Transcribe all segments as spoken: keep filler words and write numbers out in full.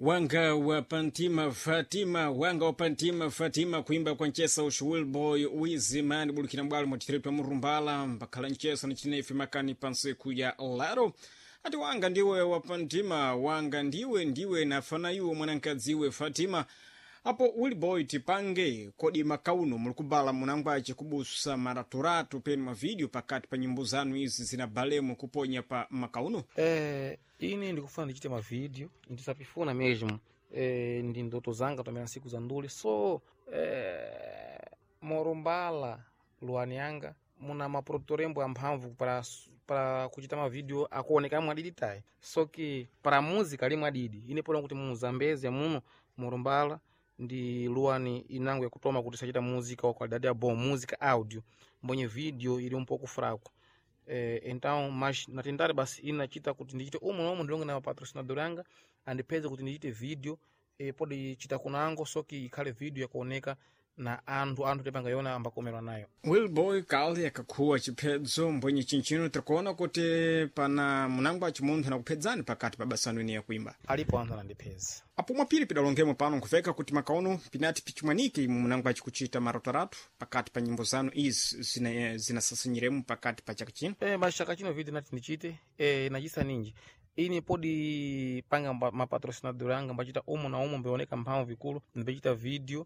Wanga wa Pantima Fatima, wanga wa Pantima Fatima kuimba kwa nchesa ushuwil boy Wizimani bulukina mbali mwachitiripi wa Murumbala mbakala nchesa na chinefi makani pansiku ya laro. Ati wanga ndiwe wa Pantima, wanga ndiwe ndiwe na fanayiwe mwanankaziwe Fatima. Apo Will Boy tipange kodi makauno mulukubala munangwache kubusa maraturatu penu ma video pakati pa nyimbo zanu izi zina balemu kuponya pa makauno? Eh, ini ndikufuna ndichite ma video, ndisapifuna mesmo. Eh, ndi ndoto zanga tamena siku za nduli. So, eh, Murumbala luani yanga muna maprodutorembo amphamvu para para kuchita ma video akuoneka mwadidi tai. So ki para muzika limwe adidi. Ine pona kuti mu Zambezi ya muno Murumbala ndi luani inangu ya kutoma kuti sachita muzika wa qualidade ya bom, música audio, mbonye video ili um pouco fraco. Eh, então, mas na tentare basi inachita kuti ndichite umo nomo ndilonge na patrocinador yanga andipeze kuti ndichite video eh, pode chita kunango soki ikhale video ya kuoneka na andu andu tepanga yona ambakomerwa nayo. Will Boy kali yakakuwa chipedzo mbonye chinchino trikuona kuti pana munangwa chimunthu na kupedzani pakati pa basanu ini ya kuimba. Alipo anthu anandipeza. Apo mwapiri pidalongemo pano nkufeka kuti makauno pinati pichimwanike imu munangwa chikuchita marotoratu pakati pa nyimbo zanu izi zina, zina sasinyiremu pakati pa chaka chino. Eh, mas chaka chino video nati ndichite, eh, najisa ninji. Ini podi panga mapatrocinador yanga mbachita umo na umo mbeoneka mphamvu vikulu mbechita video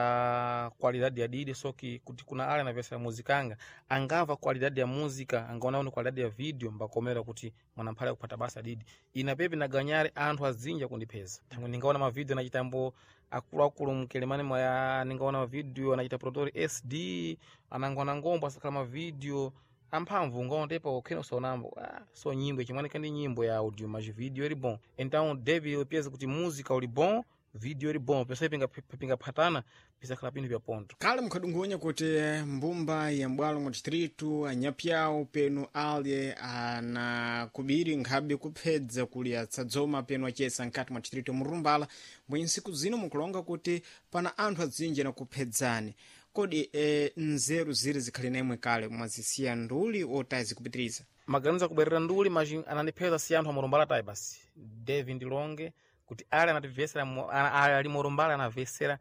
ya qualidade ya didi soki kuti kuna ale na vesa ya muzikanga angava qualidade ya muzika angaona una qualidade ya video mbakomera kuti mwanamphala kupata basa didi ina pepe na ganyare anthu azinja kundipeza tangu ningaona ma video nachita mbo akulu akulu mkelemane mwa ningaona ma video anachita producer S D anangona ngombo asakala ma video amphamvu ngaona tepa okeno sonambo ah, so nyimbo chimwaneka ndi nyimbo ya audio mas video eri bom então deve pesa kuti música uli bom video eri bom pesa pinga pinga patana pesa kala pino vya ponto kale mkhadungonya kuti mbumba ya mbwalo mu distritu anyapyao penu alye ana kubiri nkhabe kuphedza kuli atsadzoma penu achesa nkati mu distritu Murumbala mbwenye siku zino mukulonga kuti pana anthu azinje na kuphedzani kodi e, nzeru ziri zikhali nemwe kale mwazisiya nduli otazi kupitiriza maganiza kuberera nduli maji anandipeza si anthu a Murumbala tai basi Devi ndilonge kuti ale anativesera ali Murumbala anavesera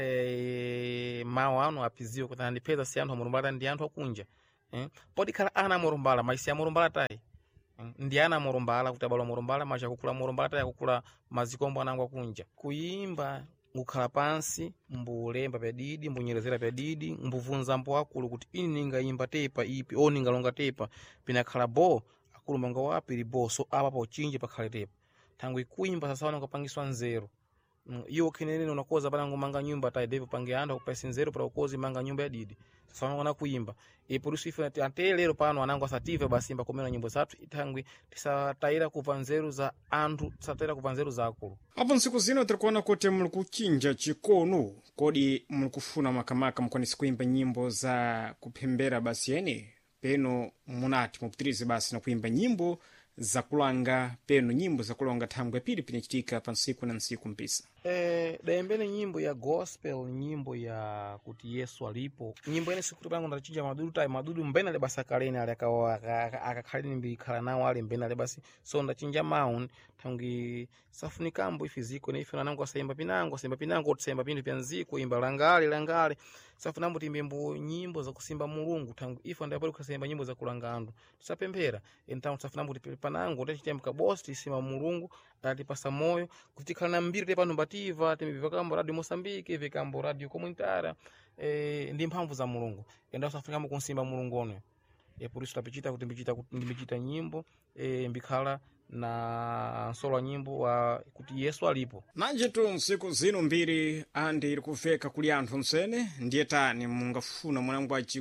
eh, mawu anu apiziwe kuti anandipeza si anthu a Murumbala ndi anthu akunja eh? Podi khala ana Murumbala maisi ya Murumbala tai eh? Ndi ana Murumbala kuti abalo Murumbala maji akukula Murumbala tai akukula mazikombo anangu akunja kuimba ngukhala pansi mbulemba pedidi mbunyerezera pedidi mbuvunza mpo akulu kuti ini ningaimba tepa ipi o ningalonga tepa pinakhala bo akulu manga wapi libo so apa pa uchinje pakhale tepa tangu ikuimba sasa wana ukapangiswa nzero iyo kinene unakoza bana ngomanga nyumba tai devo pange anda kupesa nzero para ukozi manga nyumba ya didi sasa wana kuimba e por isso ife ante lero pano anango asative basi imba komena nyimbo zatu itangwi tisataira kuva nzeru za andu tisataira kuva nzeru za akulu. Apo nsiku zino trikuona kuti muli kuchinja chikono kodi muli kufuna makamaka mukwanisi kuimba nyimbo za kuphembera basi yene peno munati mupitirize basi na kuimba nyimbo za kulanga peno nyimbo za kulonga thangwe pili pinachitika pa nsiku na nsiku mpisa. Eh, daembele nyimbo ya gospel, nyimbo ya kuti Yesu alipo. Nyimbo ene siku tubangu ndachinja madudu tai madudu mbena le basa kaleni ale akawa akakhaleni mbikhala nawo ale mbena le basi so ndachinja maun tangi safuni kambo ifiziko ne ifana nangu asemba pinango asemba pinango tsemba pindu pya nziko imba langale langale safuna mbo timbembo nyimbo za kusimba Mulungu tangu ifa ndapali kusemba nyimbo za kulanga andu tusapembera então safuna mbo tipanango ndachitemka boss tisima Mulungu atipasa moyo kutikhala na mbiri tepa numbativa tembiva kambo radio Mosambike vikambo radio comunitária eh, ndi mphamvu za Mulungu enda safuna mbo kunsimba Mulungu ono e por isso tapichita kuti mbichita kuti mbichita nyimbo e mbikhala na solo nyimbo wa kuti Yesu alipo nanje tu nsiku zino mbiri andi iri kuveka kuli anthu nsene ndiye tani mungafuna mwanangwachi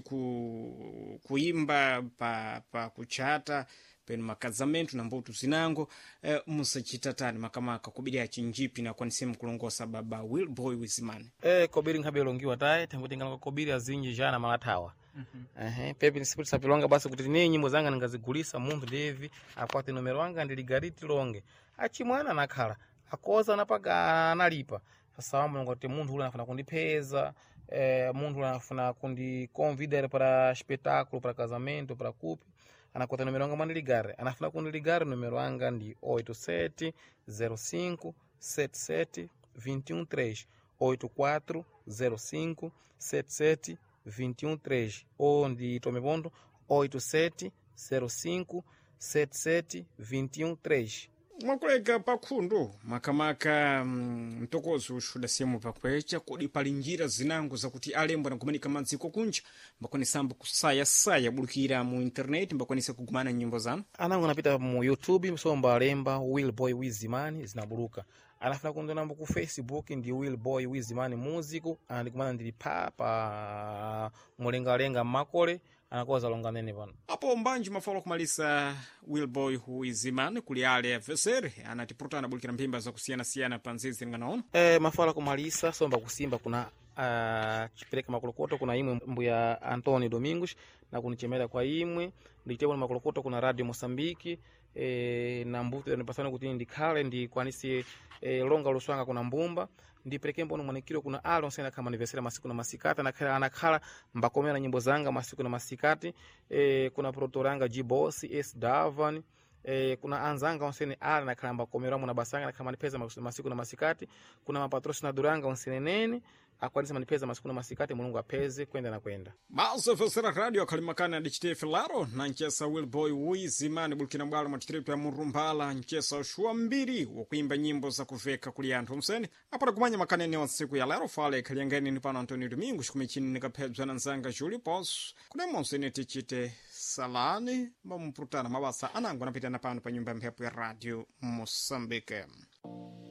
ku kuimba pa pa kuchata penu makazamento na mbutu zinango eh, musachita tani makamaka kubiri achinjipi na kwanisemu kulongosa baba Will Boy Wizimani eh kobiri nkhabe longiwa tae tangu tingana kobiri azinji jana malatawa mhm ehe pepe nisipiti sapilonga basi kuti ne nyimbo zanga ningazigulisa munthu Devi akwate numero wanga ndiligariti longe achimwana nakhala akoza napaga analipa sasa wambo ngoti munthu ule anafuna kundipeza eh munthu ule anafuna kundi convidar para espetáculo para casamento para coupe anakota numero wanga mwandiligare anafuna kundiligare numero wanga ndi oito sete zero cinco sete sete dois um três oito quatro zero cinco sete sete dois um três ou ndi tomepondo oito sete zero cinco sete sete dois um três. mwakulega pakhundo makamaka mtokozi uxudasiyemo pakwecha kodi pali njira zinango zakuti alembo anakumanika madziko kunja mbakwanisamba kusayasaya bulukira mu internet mbakwanisa kugumana nyimbo zanu anango anapita mu YouTube msomba alemba Willboy Wizimani zinabuluka anafuna kundonambo ku Facebook ndi Willboy Wizimani music andikumana ndili pa pa mulengalenga makole anakoza longa nene pano apo mbanji mafalo kumalisa Willboy Wizimani kuli ale adversary anatipurutana bulikira mpimba za kusiyana siyana panzizi nganaona eh mafala kumalisa somba kusimba kuna uh, chipeleka makolokoto kuna imwe mbuya Antoni Domingos na kunichemera kwa imwe nditebo na makolokoto kuna Radio Mosambiki eh na mbuto nipasana kuti ndikhale ndi kwanisi eh, longa luswanga kuna mbumba ndipeleke mbono mwanekiro kuna alo nsena kama anniversary masiku na masikata nakhala anakhala mbakomera nyimbo zanga masiku na masikati eh, kuna protoranga G-Boss S Davan eh, kuna anzanga onsene ala nakhala mbakomera muna basanga nakhala manipeza masiku na masikati kuna mapatrocinadoranga onsene nene akwanisa manipeza masiku na masikati mulungu apeze kwenda na kwenda maso fesera radio akalimakana dichitefe laro na nchesa Willboy Wizimani bulkina mbala mwachitepe ya murumbala nchesa ushua mbiri wakuimba nyimbo za kuveka kuli anthu mseni apata kumanya makanene wa siku ya laro fale kaliangeni ni pano Antoni Domingos kumichini nikapebza na nzanga Julie Pos kuna monsene tichite salani mbamuprutana mabasa anangu napita na pano pa nyumba mpepo ya radio Mosambike.